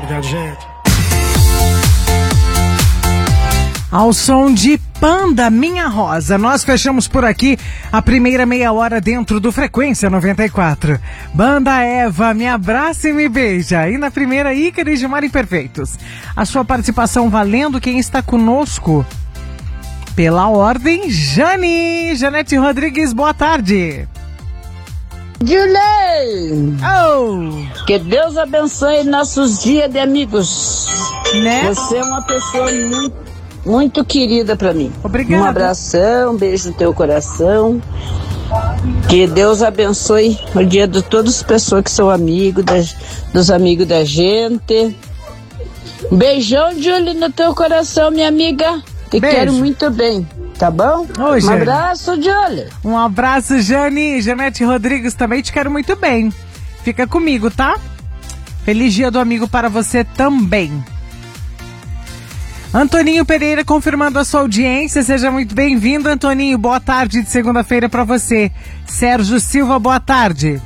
Obrigado, gente. Ao som de Panda, Minha Rosa, nós fechamos por aqui a primeira meia hora dentro do Frequência 94. Banda Eva, me abraça e me beija. E na primeira, Ícaro e Gilmar Imperfeitos. A sua participação valendo. Quem está conosco? Pela ordem, Janete Rodrigues, boa tarde. Julie! Oh! Que Deus abençoe nossos dias de amigos. Né? Você é uma pessoa muito querida pra mim. Obrigada. Um abração, um beijo no teu coração. Que Deus abençoe o dia de todas as pessoas que são amigos, dos amigos da gente. Um beijão, Julie, no teu coração, minha amiga. Te Beijo. Quero muito bem, tá bom? Oi, um abraço, Julie. Um abraço, Janete Rodrigues, também te quero muito bem. Fica comigo, tá? Feliz dia do amigo para você também. Antoninho Pereira confirmando a sua audiência, seja muito bem-vindo, Antoninho, boa tarde de segunda-feira para você. Sérgio Silva, boa tarde.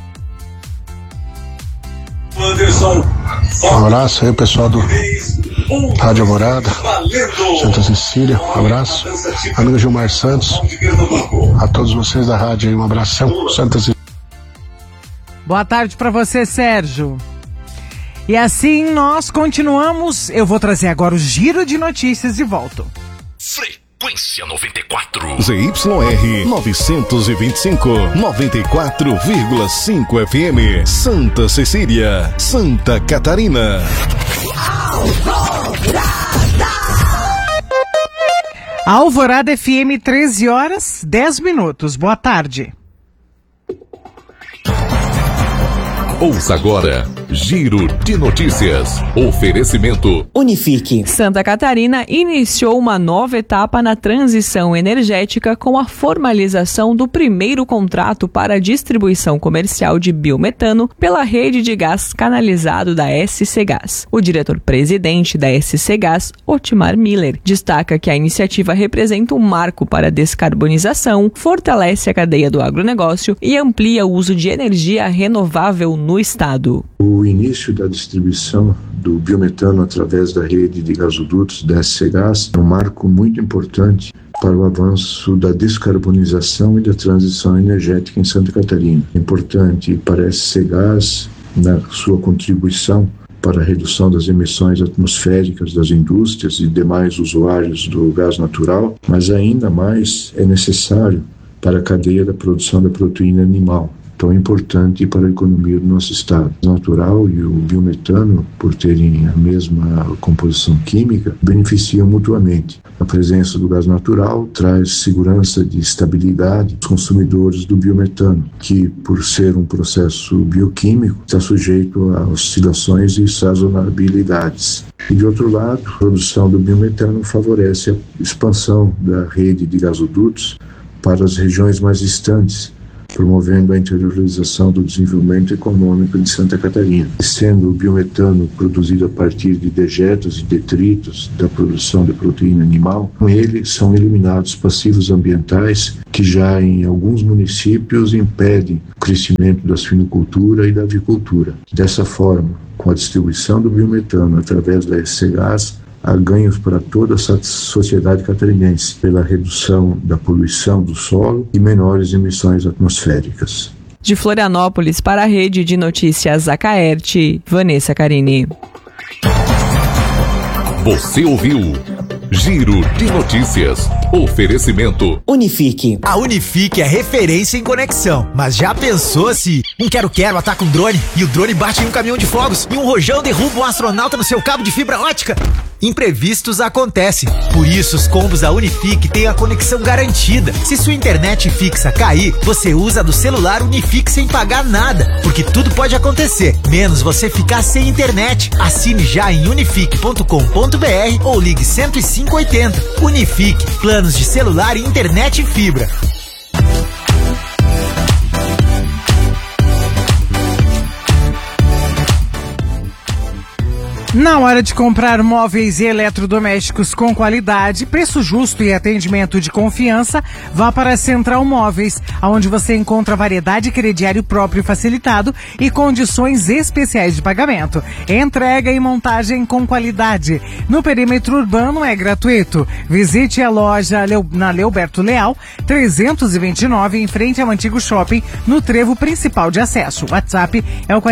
Um abraço aí, pessoal do Rádio Alvorada, Santa Cecília, um abraço. Amigo Gilmar Santos, a todos vocês da rádio aí, um abração, Santa Cecília. Boa tarde para você, Sérgio. E assim nós continuamos. Eu vou trazer agora o giro de notícias e volto. Frequência 94. ZYR 925, 94,5 FM. Santa Cecília, Santa Catarina. Alvorada FM, 13 horas, 10 minutos. Boa tarde. Ouça agora, Giro de Notícias. Oferecimento Unifique. Santa Catarina iniciou uma nova etapa na transição energética com a formalização do primeiro contrato para a distribuição comercial de biometano pela rede de gás canalizado da SC Gás. O diretor-presidente da SC Gás, Otmar Miller, destaca que a iniciativa representa um marco para a descarbonização, fortalece a cadeia do agronegócio e amplia o uso de energia renovável no estado. O início da distribuição do biometano através da rede de gasodutos da SC Gás é um marco muito importante para o avanço da descarbonização e da transição energética em Santa Catarina. É importante para a SC Gás na sua contribuição para a redução das emissões atmosféricas das indústrias e demais usuários do gás natural, mas ainda mais é necessário para a cadeia da produção da proteína animal, tão importante para a economia do nosso estado. O natural e o biometano, por terem a mesma composição química, beneficiam mutuamente. A presença do gás natural traz segurança de estabilidade aos consumidores do biometano, que, por ser um processo bioquímico, está sujeito a oscilações e sazonabilidades. E, de outro lado, a produção do biometano favorece a expansão da rede de gasodutos para as regiões mais distantes, promovendo a interiorização do desenvolvimento econômico de Santa Catarina. Sendo o biometano produzido a partir de dejetos e detritos da produção de proteína animal, com ele são eliminados passivos ambientais que já em alguns municípios impedem o crescimento da suinocultura e da avicultura. Dessa forma, com a distribuição do biometano através da SC Gás, há ganhos para toda a sociedade catarinense pela redução da poluição do solo e menores emissões atmosféricas. De Florianópolis para a Rede de Notícias Acaerte, Vanessa Carini. Você ouviu Giro de Notícias. Oferecimento Unifique. A Unifique é referência em conexão. Mas já pensou se um quero-quero ataca um drone e o drone bate em um caminhão de fogos e um rojão derruba um astronauta no seu cabo de fibra ótica? Imprevistos acontecem. Por isso, os combos da Unifique têm a conexão garantida. Se sua internet fixa cair, você usa do celular Unifique sem pagar nada. Porque tudo pode acontecer, menos você ficar sem internet. Assine já em unifique.com.br ou ligue 10580. Unifique, planos de celular e internet fibra. Na hora de comprar móveis e eletrodomésticos com qualidade, preço justo e atendimento de confiança, vá para a Central Móveis, onde você encontra variedade, crediário próprio facilitado e condições especiais de pagamento. Entrega e montagem com qualidade. No perímetro urbano é gratuito. Visite a loja na Leoberto Leal, 329, em frente ao antigo shopping, no trevo principal de acesso. O WhatsApp é o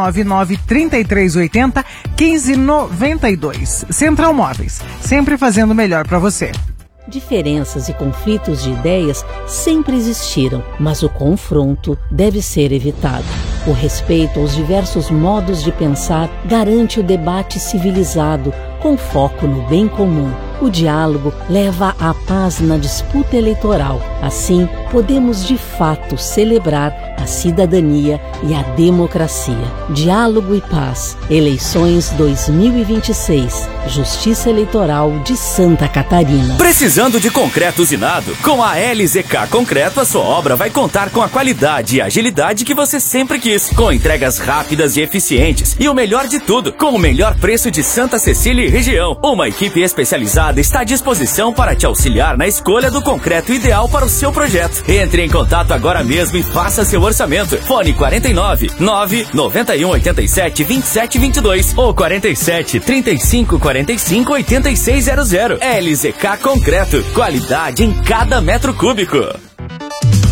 499-3380-1592. Central Móveis, sempre fazendo o melhor para você. Diferenças e conflitos de ideias sempre existiram, mas o confronto deve ser evitado. O respeito aos diversos modos de pensar garante o debate civilizado, com foco no bem comum. O diálogo leva à paz na disputa eleitoral. Assim, podemos de fato celebrar a cidadania e a democracia. Diálogo e paz. Eleições 2026. Justiça Eleitoral de Santa Catarina. Precisando de concreto usinado? Com a LZK Concreto, a sua obra vai contar com a qualidade e agilidade que você sempre quis. Com entregas rápidas e eficientes. E o melhor de tudo, com o melhor preço de Santa Cecília e região. Uma equipe especializada está à disposição para te auxiliar na escolha do concreto ideal para o seu projeto. Entre em contato agora mesmo e faça seu orçamento. Fone 49 991 87 27 22 ou 47 35 45 8600. LZK Concreto. Qualidade em cada metro cúbico.